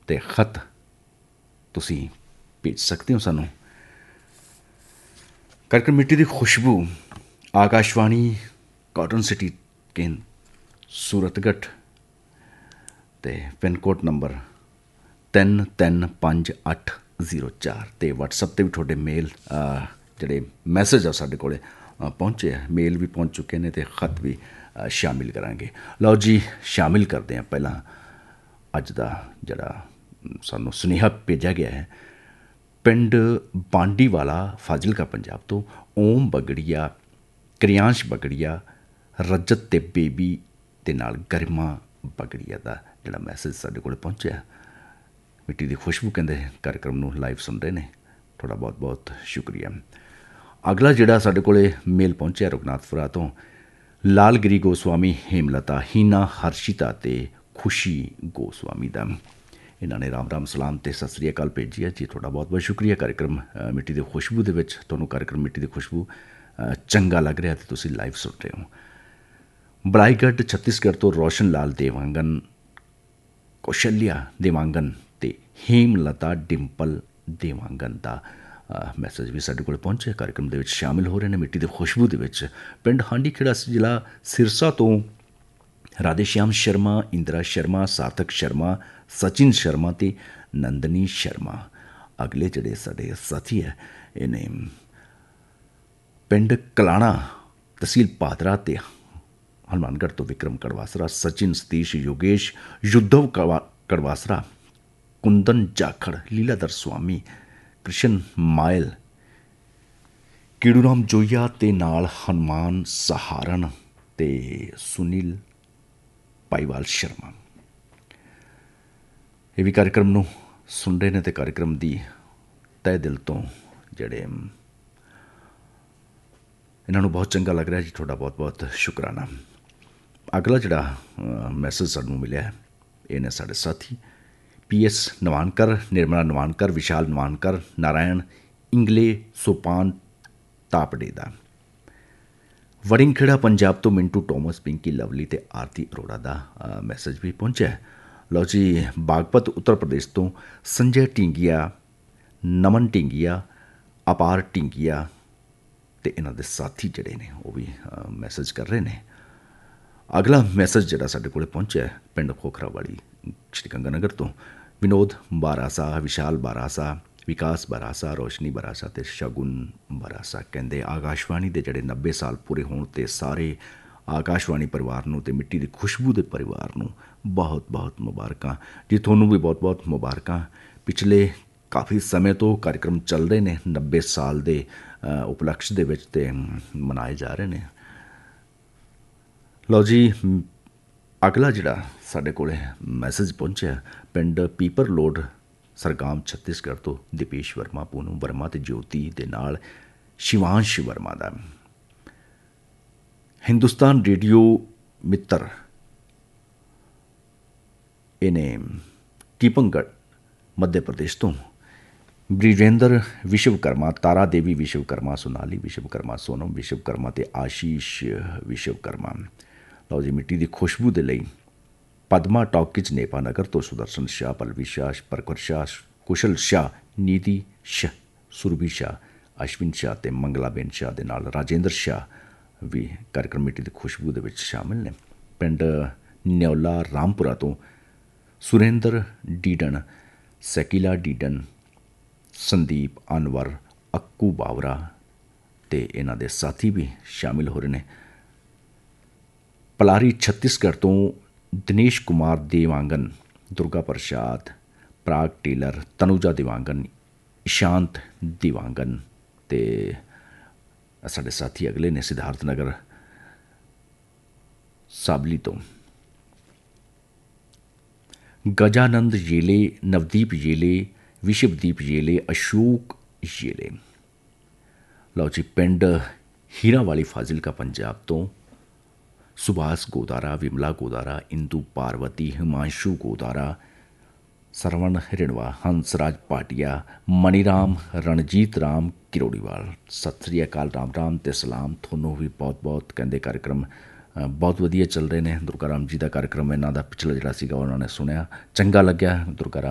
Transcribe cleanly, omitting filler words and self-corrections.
ਤੇ ਖਤ ਤੁਸੀਂ ਭੇਜ ਸਕਦੇ ਹੋ ਸਾਨੂੰ। कार्यक्रम मिट्टी की खुशबू आकाशवाणी कॉटन सिटी केंद्र सूरतगढ़ ते पिन कोड नंबर 3350804 ते WhatsApp ते भी थोड़े मेल जड़े मैसेज आ साढ़े कोले पहुँचे मेल भी पहुँच चुके हैं ते खत भी शामिल करांगे। लो जी शामिल करते हैं पहला अज दा जड़ा सानू सुनेहा भेजा गया है पिंड बांडीवाला फाजिलका पंजाब तो ओम बगड़िया क्रियांश बगड़िया रजत ते बेबी दे नाल गरिमा बगड़िया का जोड़ा मैसेज साढ़े को पहुँचा। मिट्टी की खुशबू कहते कार्यक्रम में लाइव सुन रहे हैं, थोड़ा बहुत बहुत शुक्रिया। अगला जोड़ा साढ़े को मेल पहुँचा रघुनाथपुरा तो लालगिरी गोस्वामी हेमलता हीना हर्षिता ते खुशी गोस्वामी का इन्होंने राम राम सलाम ते सत श्री अकाल भेजी है जी। थोड़ा बहुत बहुत शुक्रिया। कार्यक्रम मिट्टी की खुशबू के तुहानूं कार्यक्रम मिट्टी की खुशबू चंगा लग रहा तो तुसीं लाइव सुन रहे हो। बड़ाईगढ़ छत्तीसगढ़ तो रोशन लाल देवांगन कौशल्या देवांगन ते हेमलता डिंपल देवांगन का मैसेज भी साढ़े को पहुँचे कार्यक्रम के शामिल हो रहे हैं। मिट्टी की खुशबू के पिंड हांडी खेड़ा जिला सिरसा तो राधेश्याम शर्मा इंदिरा शर्मा सार्थक शर्मा सचिन शर्मा ते नंदनी शर्मा। अगले जड़े साढ़े साथी है इन्हें पिंड कलाणा तहसील पादरा ते हनुमानगढ़ तो विक्रम कड़वासरा सचिन सतीश योगेश युद्धव कड़वासरा कुंदन जाखड़ लीलाधर स्वामी कृष्ण मायल कीड़ूराम जोया ते नाल हनुमान सहारण ते सुनील भाईवाल शर्मा ये भी कार्यक्रम नूं सुन रहे हैं। तो कार्यक्रम की तय दिल तो जड़े इन्हों बहुत चंगा लग रहा है जी। थोड़ा बहुत बहुत शुकराना। अगला जोड़ा मैसेज सानूं मिले ये ने साढ़े साथी PS नवानकर निर्मला नवानकर विशाल नवानकर नारायण इंगले सोपान तापड़े का वड़िंगखेड़ा पंजाब तो मिंटू टॉमस पिंकी लवली ते आरती अरोड़ा का मैसेज भी पहुँचा है। लो जी बागपत उत्तर प्रदेश तो संजय टिंगिया नमन टिंगिया अपार टिंगिया ते इन्हां दे साथी जड़े ने वो भी मैसेज कर रहे हैं। अगला मैसेज जड़ा साढ़े को पहुँचा है पिंड खोखरावाली श्री गंगानगर तो विनोद बारासा विशाल बारासा विकास बरासा रोशनी बरासा ते शगुन बरासा कहते आकाशवाणी के जड़े 90 साल पूरे होने ते सारे आकाशवाणी परिवार नूं ते मिट्टी की खुशबू के परिवार नूं बहुत बहुत मुबारकां जी। तुहानूं भी बहुत बहुत मुबारकां। पिछले काफ़ी समय तो कार्यक्रम चल रहे हैं 90 साल के उपलक्ष्य दे विच ते मनाए जा रहे हैं। लो जी अगला जिहड़ा साडे कोले मैसेज पहुंचा पिंड पीपर लोड सरगाम छत्तीसगढ़ तो दीपेश वर्मा पूनम वर्मा ते ज्योति दे नाल शिवांश वर्मा दा हिंदुस्तान रेडियो मित्र इन्हें टीपंगढ़ मध्य प्रदेश तो ब्रिजेंद्र विश्वकर्मा तारा देवी विश्वकर्मा सोनाली विश्वकर्मा सोनम विश्वकर्मा ते आशीष विश्वकर्मा। लो जी मिट्टी की खुशबू के लिए पद्मा टॉकिज नेपा नगर तो सुदर्शन शाह पलवी शाह प्रखर शाह कुशल शाह नीति शाह सुरभि शाह अश्विन शाह ते मंगलाबेन शाह दे नाल राजेंद्र शाह भी कार्यक्रम मिट्टी की खुशबू के शामिल ने। पिंड न्यौला रामपुरा तो सुरेंद्र डीडन सकीला डीडन संदीप अनवर अक्कू बावरा ते इन्हां दे साथी भी शामिल हो रहे हैं। पलारी छत्तीसगढ़ तो दिनेश कुमार देवांगन दुर्गा प्रसाद प्राग टेलर तनुजा देवांगन ईशांत देवांगन ते साढ़े साथी अगले ने सिद्धार्थ नगर साबली तो गजानंद येले नवदीप येले विश्वदीप येले अशोक येले। लो जी पिंड हीरा वाली फाजिलका पंजाब तो सुभाष गोदारा विमला गोदारा इंदू पार्वती हिमांशु गोदारा सरवण रिणवा हंसराज पाटिया मणिराम रणजीत राम किरोड़ीवाल। सत श्री अकाल राम राम ते सलाम थोनों भी बहुत बहुत कहते कार्यक्रम बहुत वधिया चल रहे हैं। दुर्गा राम जी का कार्यक्रम इन्हों का पिछला जोड़ा सीगा उन्होंने सुनिया चंगा लग्या। दुर्गा राम